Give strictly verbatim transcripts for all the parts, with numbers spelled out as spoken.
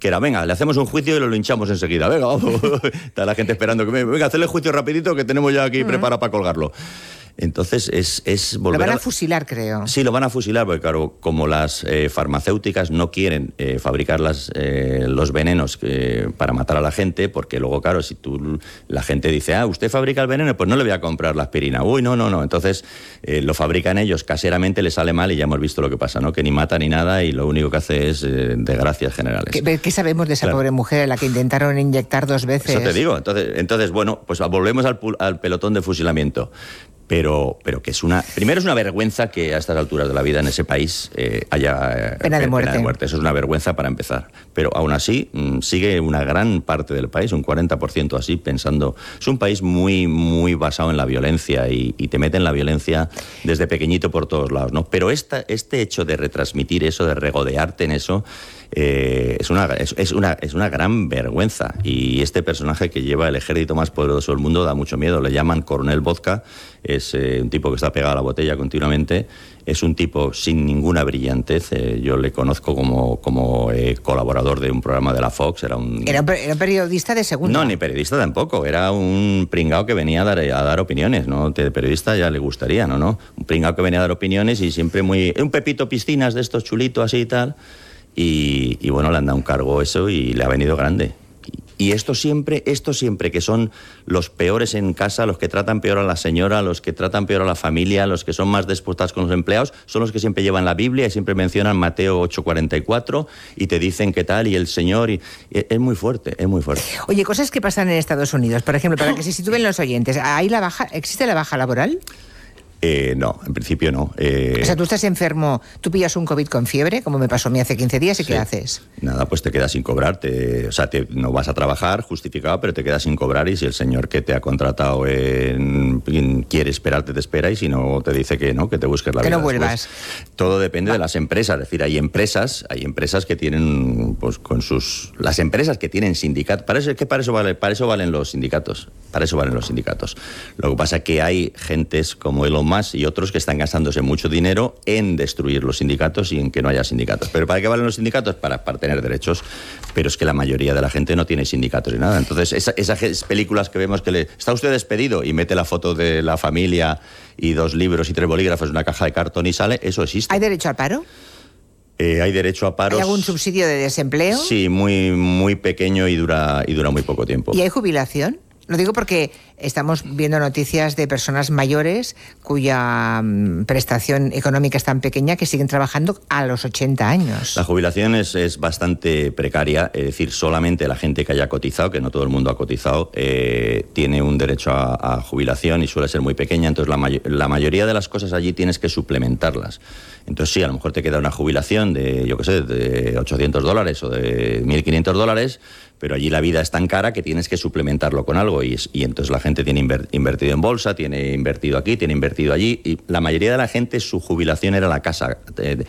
que era, venga, le hacemos un juicio y lo linchamos enseguida. Venga, vamos. Está la gente esperando que me... Venga, hacerle juicio rapidito que tenemos ya aquí uh-huh. preparado para colgarlo. Entonces es, es volver Lo van a, a fusilar, creo. Sí, lo van a fusilar, porque claro, como las eh, farmacéuticas no quieren eh, fabricar las, eh, los venenos eh, para matar a la gente, porque luego, claro, si tú la gente dice, ah, usted fabrica el veneno, pues no le voy a comprar la aspirina. Uy, no, no, no. Entonces eh, lo fabrican ellos caseramente, le sale mal y ya hemos visto lo que pasa, ¿no? Que ni mata ni nada y lo único que hace es eh, desgracias generales. ¿Qué, ¿Qué sabemos de esa claro. pobre mujer a la que intentaron inyectar dos veces? Eso te digo. Entonces, entonces bueno, pues volvemos al, al pelotón de fusilamiento. Pero, pero que es una... Primero es una vergüenza que a estas alturas de la vida en ese país eh, haya... Eh, pena de muerte. Pena de muerte. Eso es una vergüenza para empezar. Pero aún así mmm, sigue una gran parte del país, un cuarenta por ciento así, pensando... Es un país muy, muy basado en la violencia y, y te meten la violencia desde pequeñito por todos lados, ¿no? Pero esta, este hecho de retransmitir eso, de regodearte en eso... Eh, es, una, es, es, una, es una gran vergüenza y este personaje que lleva el ejército más poderoso del mundo da mucho miedo, le llaman Coronel Vodka, es eh, un tipo que está pegado a la botella continuamente, es un tipo sin ninguna brillantez, eh, yo le conozco como, como eh, colaborador de un programa de la Fox, era un... ¿Era, era periodista de segunda? No, ni periodista tampoco, era un pringao que venía a dar, a dar opiniones, ¿no? De periodista ya le gustaría, ¿no? ¿no? Un pringao que venía a dar opiniones y siempre muy... Un Pepito Piscinas de estos chulitos así y tal... Y, y bueno, le han dado un cargo eso y le ha venido grande. Y esto siempre, esto siempre, que son los peores en casa, los que tratan peor a la señora, los que tratan peor a la familia, los que son más déspotas con los empleados, son los que siempre llevan la Biblia y siempre mencionan Mateo ocho cuarenta y cuatro y te dicen qué tal y el Señor. Y, y es muy fuerte, es muy fuerte. Oye, cosas que pasan en Estados Unidos, por ejemplo, para que se sitúen los oyentes, ¿hay la baja, ¿existe la baja laboral? Eh, no, en principio no. Eh... O sea, tú estás enfermo, tú pillas un COVID con fiebre, como me pasó a mí hace quince días, ¿y sí. qué haces? Nada, pues te quedas sin cobrar, te, o sea, te, no vas a trabajar justificado, pero te quedas sin cobrar y si el señor que te ha contratado en, en, quiere esperarte, te espera y si no, te dice que no, que te busques la que vida. Que no vuelvas. Después. Todo depende Va. de las empresas, es decir, hay empresas, hay empresas que tienen, pues con sus... Las empresas que tienen sindicatos, para eso, es que para eso, vale, para eso valen los sindicatos, para eso valen los sindicatos. Lo que pasa es que hay gentes como Elon Musk y otros que están gastándose mucho dinero en destruir los sindicatos y en que no haya sindicatos. ¿Pero para qué valen los sindicatos? Para, para tener derechos. Pero es que la mayoría de la gente no tiene sindicatos ni nada. Entonces, esa, esas películas que vemos que le... Está usted despedido y mete la foto de la familia y dos libros y tres bolígrafos en una caja de cartón y sale, eso existe. ¿Hay derecho al paro? Eh, hay derecho a paros. ¿Hay algún subsidio de desempleo? Sí, muy, muy pequeño y dura, y dura muy poco tiempo. ¿Y hay jubilación? Lo digo porque estamos viendo noticias de personas mayores cuya um, prestación económica es tan pequeña que siguen trabajando a los ochenta años. La jubilación es, es bastante precaria, es decir, solamente la gente que haya cotizado, que no todo el mundo ha cotizado, eh, tiene un derecho a, a jubilación y suele ser muy pequeña, entonces la, may- la mayoría de las cosas allí tienes que suplementarlas. Entonces sí, a lo mejor te queda una jubilación de, yo qué sé, de ochocientos dólares o de mil quinientos dólares, pero allí la vida es tan cara que tienes que suplementarlo con algo y, y entonces la gente tiene inver, invertido en bolsa, tiene invertido aquí, tiene invertido allí y la mayoría de la gente su jubilación era la casa. Eh,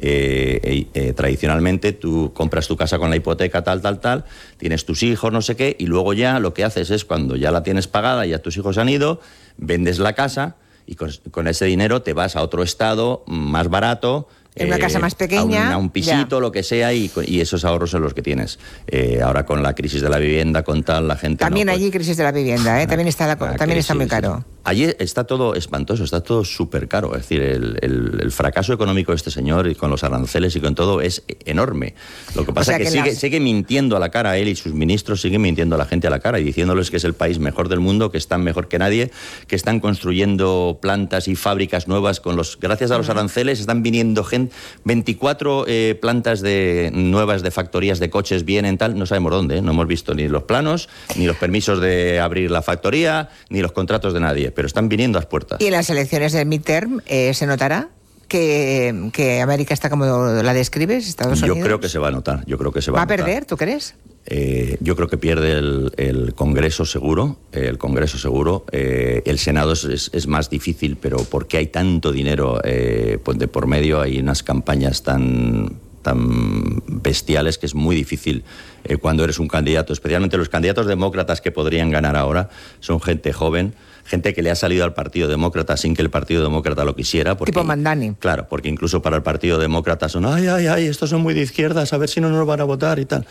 eh, eh, tradicionalmente tú compras tu casa con la hipoteca tal, tal, tal, tienes tus hijos, no sé qué, y luego ya lo que haces es cuando ya la tienes pagada, ya tus hijos han ido, vendes la casa y con, con ese dinero te vas a otro estado más barato, en una eh, casa más pequeña, a un, a un pisito, ya. lo que sea, y, y esos ahorros son los que tienes. Eh, ahora con la crisis de la vivienda, con tal, la gente... También no, allí pues, crisis de la vivienda, ¿eh? También está, la, también crisis, está muy caro. Allí está todo espantoso, está todo súper caro. Es decir, el, el, el fracaso económico de este señor y con los aranceles y con todo es enorme. Lo que pasa es o sea que, que sigue, las... sigue mintiendo a la cara, él y sus ministros siguen mintiendo a la gente a la cara y diciéndoles que es el país mejor del mundo, que están mejor que nadie, que están construyendo plantas y fábricas nuevas con los... Gracias a los aranceles están viniendo gente... veinticuatro eh, plantas de, nuevas de factorías de coches vienen tal, no sabemos dónde, ¿eh? No hemos visto ni los planos, ni los permisos de abrir la factoría, ni los contratos de nadie, pero están viniendo a las puertas. ¿Y en las elecciones del midterm eh, se notará que, que América está como la describes, Estados Unidos? Yo creo que se va a notar, yo creo que se va, ¿Va a notar. ¿Va a perder, tú crees? Eh, yo creo que pierde el, el Congreso seguro, eh, el Congreso seguro, eh, el Senado es, es, es más difícil, pero porque hay tanto dinero eh, pues de por medio, hay unas campañas tan, tan bestiales que es muy difícil eh, cuando eres un candidato, especialmente los candidatos demócratas que podrían ganar ahora, son gente joven, gente que le ha salido al Partido Demócrata sin que el Partido Demócrata lo quisiera. Porque, tipo Mandani. Claro, porque incluso para el Partido Demócrata son, ay, ay, ay, estos son muy de izquierdas, a ver si no nos van a votar y tal.